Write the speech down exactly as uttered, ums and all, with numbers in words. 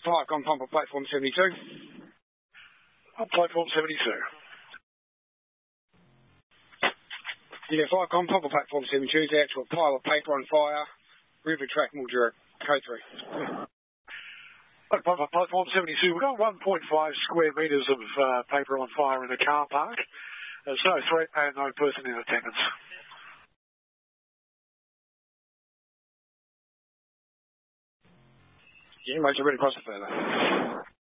five, gone pump on platform seventy-two. On platform seventy-two. Yeah, five, gone pump on platform seventy-two. Is out to a pile of paper on fire. River track, Mildura, code three. On platform seventy-two, we've got one point five square metres of uh, paper on fire in the car park. There's no threat and no person in attendance. Yeah, mate, you're ready to cross the further.